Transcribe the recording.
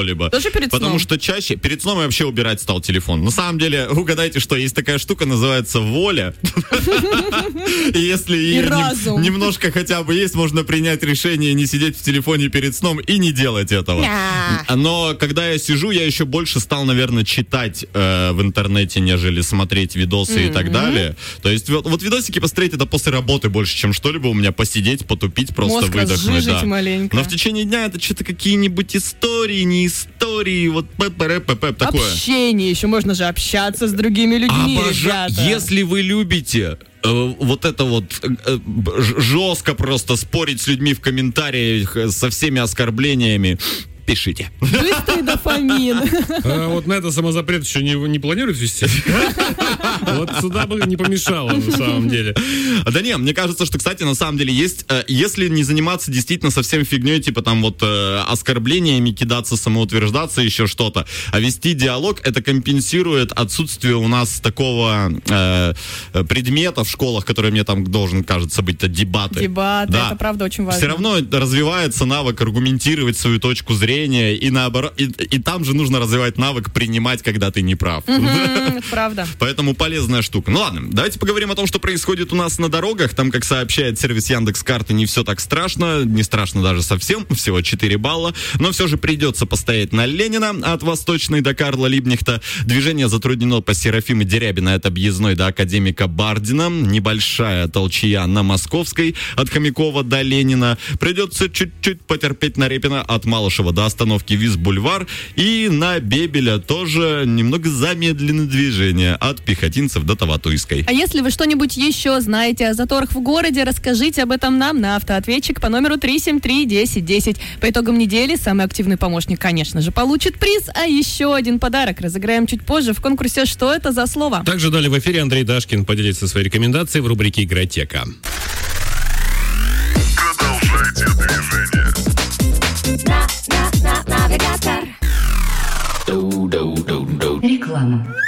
что-либо. Тоже перед сном? Потому что чаще... Перед сном я вообще убирать стал телефон. На самом деле, угадайте, что есть такая штука, называется воля. И если ее немножко хотя бы есть, можно принять решение не сидеть в телефоне перед сном и не делать этого. Но когда я сижу, я еще больше стал, наверное, читать в интернете, нежели смотреть видосы и так далее. То есть вот видосики посмотреть, это после работы больше, чем что-либо у меня посидеть, потупить, просто мозг выдохнуть. Да. маленько. Но в течение дня это что-то какие-нибудь истории, не истории, вот такое. Общение, еще можно же общаться с другими людьми, ребята. Если вы любите вот это вот жестко просто спорить с людьми в комментариях со всеми оскорблениями, пишите. Быстрый дофамин. Вот на это самозапрет еще не планируют вести? Вот сюда бы не помешало, на самом деле. Да не, мне кажется, что, кстати, на самом деле есть, если не заниматься действительно совсем фигней, типа там вот оскорблениями, кидаться, самоутверждаться, еще что-то, а вести диалог, это компенсирует отсутствие у нас такого предмета в школах, который мне там должен, кажется, быть, это дебаты. Дебаты, да. Это правда очень важно. Все равно развивается навык аргументировать свою точку зрения, и наоборот, и там же нужно развивать навык принимать, когда ты не прав. Правда. Поэтому полезная штука. Ну ладно, давайте поговорим о том, что происходит у нас на дорогах. Там, как сообщает сервис Яндекс.Карты, не все так страшно, не страшно даже совсем, всего 4 балла, но все же придется постоять на Ленина от Восточной до Карла Либнихта. Движение затруднено по Серафима Дерябина от Объездной до Академика Бардина. Небольшая толчья на Московской от Хомякова до Ленина. Придется чуть-чуть потерпеть на Репина от Малышева до остановки Виз-Бульвар. И на Бебеля тоже немного замедленное движение от Пехотинцев до Таватуйской. А если вы что-нибудь еще знаете о заторах в городе, расскажите об этом нам на автоответчик по номеру 373-1010. По итогам недели самый активный помощник, конечно же, получит приз, а еще один подарок разыграем чуть позже в конкурсе «Что это за слово?». Также далее в эфире Андрей Дашкин поделится своей рекомендацией в рубрике «Игротека». Продолжайте движение. Реклама.